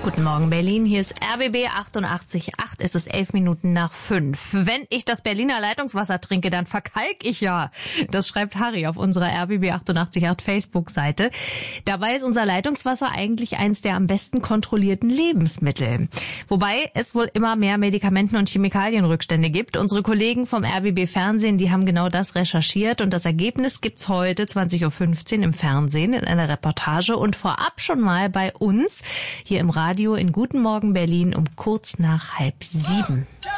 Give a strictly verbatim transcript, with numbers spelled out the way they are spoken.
Guten Morgen Berlin, hier ist R B B achtundachtzig Komma acht, es ist elf Minuten nach fünf. Wenn ich das Berliner Leitungswasser trinke, dann verkalk ich ja. Das schreibt Harry auf unserer R B B achtundachtzig Komma acht Facebook-Seite. Dabei ist unser Leitungswasser eigentlich eins der am besten kontrollierten Lebensmittel. Wobei es wohl immer mehr Medikamenten- und Chemikalienrückstände gibt. Unsere Kollegen vom R B B Fernsehen, die haben genau das recherchiert und das Ergebnis gibt's heute zwanzig Uhr fünfzehn im Fernsehen in einer Reportage und vorab schon mal bei uns hier im Radio in Guten Morgen Berlin um kurz nach halb sieben.